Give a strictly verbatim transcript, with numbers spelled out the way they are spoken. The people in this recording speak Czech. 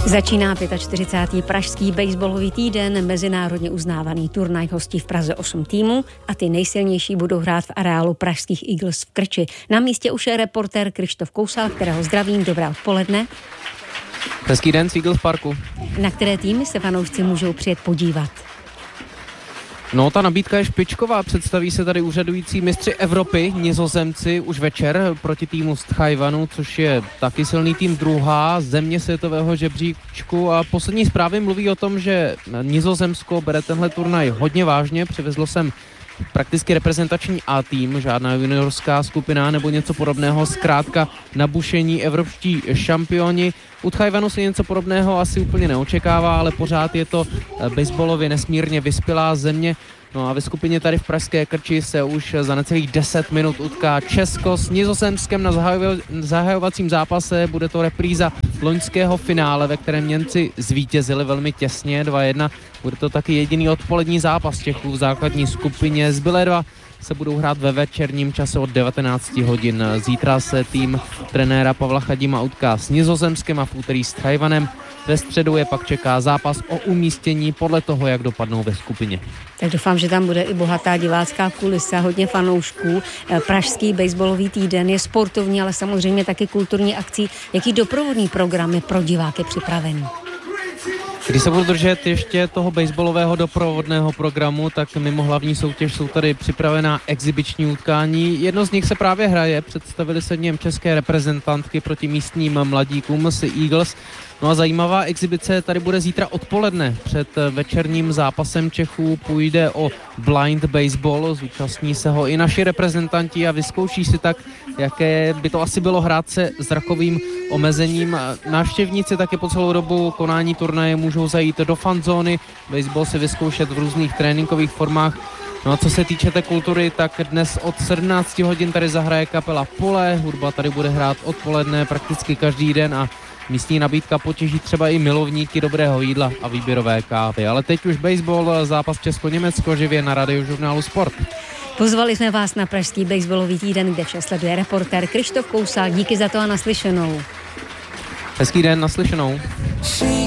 Začíná čtyřicátý pátý pražský baseballový týden, mezinárodně uznávaný turnaj hostí v Praze osm týmů a ty nejsilnější budou hrát v areálu pražských Eagles v Krči. Na místě už je reportér Krištof Kousal, kterého zdravím, dobré odpoledne. Hezký den z Eagles Parku. Na které týmy se fanoušci můžou přijet podívat? No, ta nabídka je špičková, představí se tady úřadující mistři Evropy, Nizozemci, už večer proti týmu z Tchajwanu, což je taky silný tým, druhá země světového žebříčku, a poslední zprávy mluví o tom, že Nizozemsko bere tenhle turnaj hodně vážně, přivezlo sem prakticky reprezentační A tým, žádná juniorská skupina nebo něco podobného, zkrátka nabušení evropští šampioni. U Tchajwanu se něco podobného asi úplně neočekává, ale pořád je to baseballově nesmírně vyspělá země. No a ve skupině tady v pražské Krči se už za necelých deset minut utká Česko s Nizozemskem na zahajovacím zápase. Bude to repríza loňského finále, ve kterém Němci zvítězili velmi těsně dva jedna. Bude to taky jediný odpolední zápas Čechů v základní skupině. Zbylé dva se budou hrát ve večerním čase od devatenáct hodin. Zítra se tým trenéra Pavla Chadima utká s Nizozemskem a v úterý s Tchajwanem. Ve středu je pak čeká zápas o umístění podle toho, jak dopadnou ve skupině. Tak doufám, že tam bude i bohatá divácká kulisa, hodně fanoušků. Pražský baseballový týden je sportovní, ale samozřejmě taky kulturní akcí. Jaký doprovodný program je pro diváky připravený? Když se budu držet ještě toho baseballového doprovodného programu, tak mimo hlavní soutěž jsou tady připravená exibiční utkání. Jedno z nich se právě hraje, představili se v něm české reprezentantky proti místním mladíkům z Eagles. No a zajímavá exibice tady bude zítra odpoledne. Před večerním zápasem Čechů půjde o blind baseball, zúčastní se ho i naši reprezentanti a vyzkouší si tak, jaké by to asi bylo hrát se zrakovým omezením. Návštěvníci taky po celou dobu konání turnaje můžou zajít do fanzóny, baseball si vyzkoušet v různých tréninkových formách. No a co se týče té kultury, tak dnes od sedmnáct hodin tady zahraje kapela Pole, hudba tady bude hrát odpoledne prakticky každý den a místní nabídka potěží třeba i milovníky dobrého jídla a výběrové kávy. Ale teď už baseball, zápas Česko-Německo živě na Radiožurnálu Sport. Pozvali jsme vás na pražský baseballový týden, kde vše sleduje reportér Krištof Kousal. Díky za to a naslyšenou. Hezký den, naslyšenou.